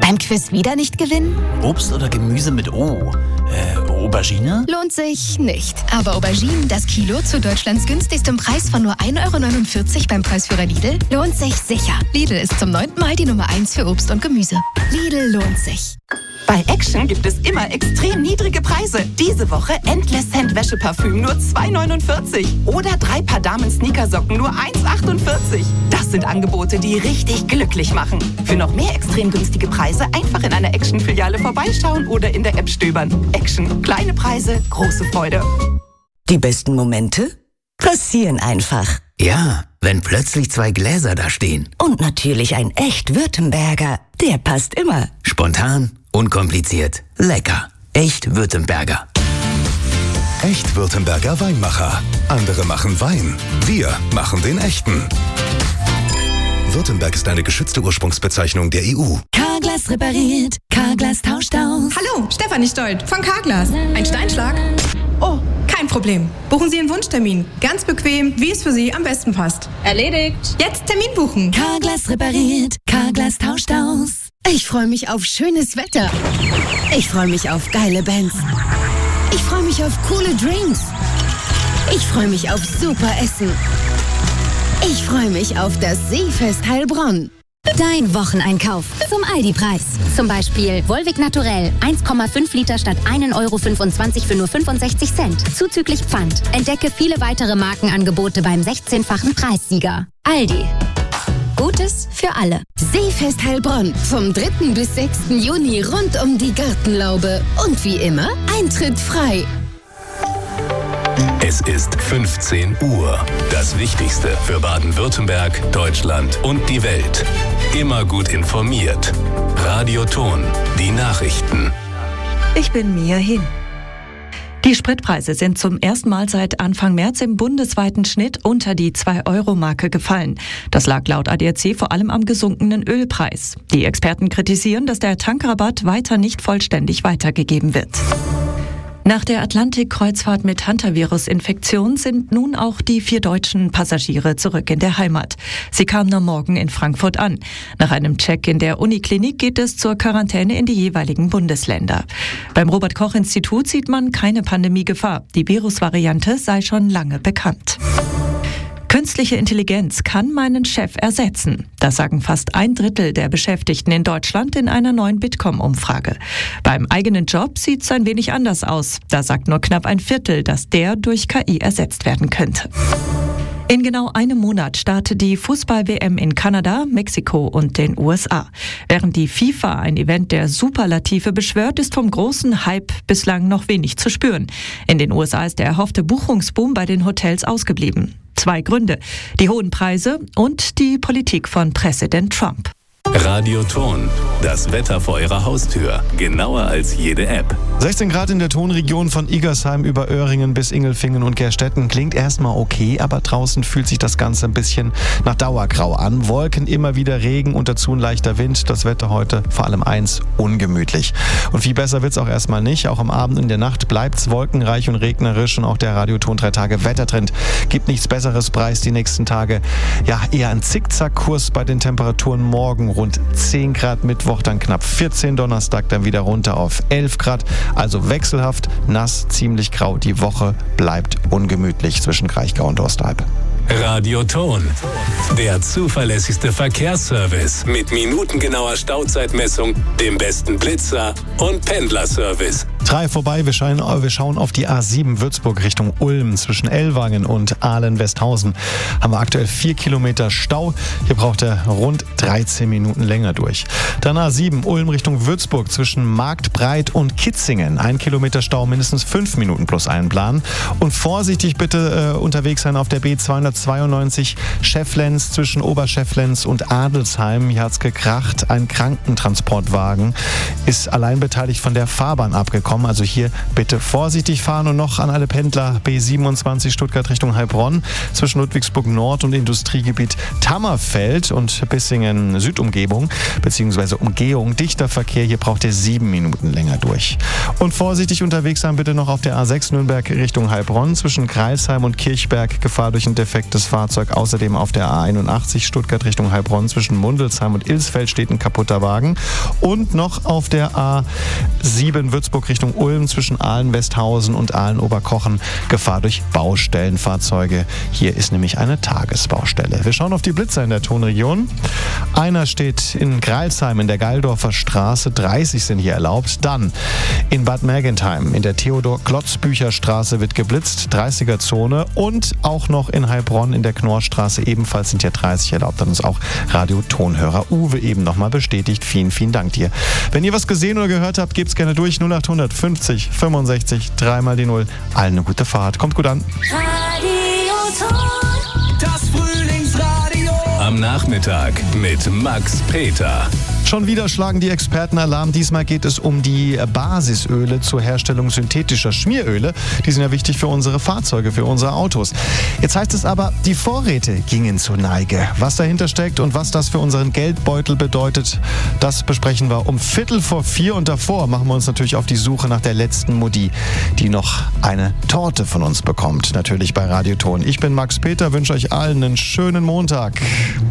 Beim Quiz wieder nicht gewinnen? Obst oder Gemüse mit O? Aubergine? Lohnt sich nicht. Aber Auberginen, das Kilo zu Deutschlands günstigstem Preis von nur 1,49 € beim Preisführer Lidl, lohnt sich sicher. Lidl ist zum 9. Mal die Nummer 1 für Obst und Gemüse. Lidl lohnt sich. Bei Action gibt es immer extrem niedrige Preise. Diese Woche Endless Scent Wäscheparfüm nur 2,49 € oder 3 Paar Damen-Sneakersocken nur 1,48 €. Das sind Angebote, die richtig glücklich machen. Für noch mehr extrem günstige Preise einfach in einer Action-Filiale vorbeischauen oder in der App stöbern. Action. Kleine Preise, große Freude. Die besten Momente passieren einfach. Ja, wenn plötzlich 2 Gläser da stehen. Und natürlich ein echt Württemberger. Der passt immer. Spontan, unkompliziert, lecker. Echt Württemberger. Echt Württemberger Weinmacher. Andere machen Wein. Wir machen den echten. Württemberg ist eine geschützte Ursprungsbezeichnung der EU. Carglass repariert, Carglass tauscht aus. Hallo, Stefanie Stolt von Carglass. Ein Steinschlag? Oh, kein Problem. Buchen Sie einen Wunschtermin. Ganz bequem, wie es für Sie am besten passt. Erledigt. Jetzt Termin buchen. Carglass repariert, Carglass tauscht aus. Ich freue mich auf schönes Wetter. Ich freue mich auf geile Bands. Ich freue mich auf coole Drinks. Ich freue mich auf super Essen. Ich freue mich auf das Seefest Heilbronn. Dein Wocheneinkauf zum Aldi-Preis. Zum Beispiel Volvic Naturell 1,5 Liter statt 1,25 € für nur 65 Cent. Zuzüglich Pfand. Entdecke viele weitere Markenangebote beim 16-fachen Preissieger. Aldi. Gutes für alle. Seefest Heilbronn vom 3. bis 6. Juni rund um die Gartenlaube. Und wie immer, Eintritt frei. Es ist 15 Uhr. Das Wichtigste für Baden-Württemberg, Deutschland und die Welt. Immer gut informiert. Radio Ton, die Nachrichten. Ich bin Mia Hin. Die Spritpreise sind zum ersten Mal seit Anfang März im bundesweiten Schnitt unter die 2-Euro-Marke gefallen. Das lag laut ADAC vor allem am gesunkenen Ölpreis. Die Experten kritisieren, dass der Tankrabatt weiter nicht vollständig weitergegeben wird. Nach der Atlantik-Kreuzfahrt mit Hantavirus-Infektion sind nun auch die 4 deutschen Passagiere zurück in der Heimat. Sie kamen am Morgen in Frankfurt an. Nach einem Check in der Uniklinik geht es zur Quarantäne in die jeweiligen Bundesländer. Beim Robert-Koch-Institut sieht man keine Pandemiegefahr. Die Virusvariante sei schon lange bekannt. Künstliche Intelligenz kann meinen Chef ersetzen. Das sagen fast 1/3 der Beschäftigten in Deutschland in einer neuen Bitkom-Umfrage. Beim eigenen Job sieht es ein wenig anders aus. Da sagt nur knapp 1/4, dass der durch KI ersetzt werden könnte. In genau einem Monat startet die Fußball-WM in Kanada, Mexiko und den USA. Während die FIFA ein Event der Superlative beschwört, ist vom großen Hype bislang noch wenig zu spüren. In den USA ist der erhoffte Buchungsboom bei den Hotels ausgeblieben. 2 Gründe: die hohen Preise und die Politik von Präsident Trump. Radio Ton, das Wetter vor Ihrer Haustür. Genauer als jede App. 16 Grad in der Tonregion von Igersheim über Öhringen bis Ingelfingen und Gerstetten. Klingt erstmal okay, aber draußen fühlt sich das Ganze ein bisschen nach Dauergrau an. Wolken, immer wieder Regen und dazu ein leichter Wind. Das Wetter heute vor allem eins: ungemütlich. Und viel besser wird's auch erstmal nicht. Auch am Abend und in der Nacht bleibt's wolkenreich und regnerisch. Und auch der Radio Ton 3 Tage Wettertrend gibt nichts Besseres preis die nächsten Tage. Ja, eher ein Zickzackkurs bei den Temperaturen morgen. Rund 10 Grad Mittwoch, dann knapp 14 Donnerstag, dann wieder runter auf 11 Grad. Also wechselhaft, nass, ziemlich grau. Die Woche bleibt ungemütlich zwischen Kraichgau und Osterhalb. Radio Ton, der zuverlässigste Verkehrsservice mit minutengenauer Stauzeitmessung, dem besten Blitzer und Pendlerservice. 3 vorbei, wir schauen auf die A7 Würzburg Richtung Ulm. Zwischen Ellwangen und Ahlen-Westhausen haben wir aktuell 4 Kilometer Stau. Hier braucht er rund 13 Minuten länger durch. Dann A7 Ulm Richtung Würzburg zwischen Marktbreit und Kitzingen. 1 Kilometer Stau, mindestens 5 Minuten plus einplanen. Und vorsichtig bitte unterwegs sein auf der B292 Schefflenz zwischen Oberschefflenz und Adelsheim. Hier hat's gekracht. Ein Krankentransportwagen ist allein beteiligt von der Fahrbahn abgekommen. Also hier bitte vorsichtig fahren. Und noch an alle Pendler: B27 Stuttgart Richtung Heilbronn zwischen Ludwigsburg Nord und Industriegebiet Tammerfeld und Bissingen Südumgebung bzw. Umgehung. Dichter Verkehr, hier braucht ihr 7 Minuten länger durch. Und vorsichtig unterwegs sein bitte noch auf der A6 Nürnberg Richtung Heilbronn zwischen Greilsheim und Kirchberg. Gefahr durch einen Defekt defektes Fahrzeug. Außerdem auf der A81 Stuttgart Richtung Heilbronn zwischen Mundelsheim und Ilsfeld steht ein kaputter Wagen. Und noch auf der A7 Würzburg Richtung Ulm zwischen Aalen-Westhausen und Aalen-Oberkochen Gefahr durch Baustellenfahrzeuge. Hier ist nämlich eine Tagesbaustelle. Wir schauen auf die Blitzer in der Tonregion. Einer steht in Greilsheim in der Geildorfer Straße. 30 sind hier erlaubt. Dann in Bad Mergentheim in der Theodor-Klotzbücher-Straße wird geblitzt. 30er-Zone. Und auch noch in Heilbronn in der Knorrstraße ebenfalls sind hier 30 erlaubt. Hat uns auch Radiotonhörer Uwe eben nochmal bestätigt. Vielen, vielen Dank dir. Wenn ihr was gesehen oder gehört habt, gebt's gerne durch. 0800 50 65 3 mal die 0. Allen eine gute Fahrt. Kommt gut an. Das Frühlingsradio. Am Nachmittag mit Max Peter. Schon wieder schlagen die Experten Alarm. Diesmal geht es um die Basisöle zur Herstellung synthetischer Schmieröle. Die sind ja wichtig für unsere Fahrzeuge, für unsere Autos. Jetzt heißt es aber, die Vorräte gingen zur Neige. Was dahinter steckt und was das für unseren Geldbeutel bedeutet, das besprechen wir um 3:45. Und davor machen wir uns natürlich auf die Suche nach der letzten Mutti, die noch eine Torte von uns bekommt. Natürlich bei Radioton. Ich bin Max Peter, wünsche euch allen einen schönen Montag.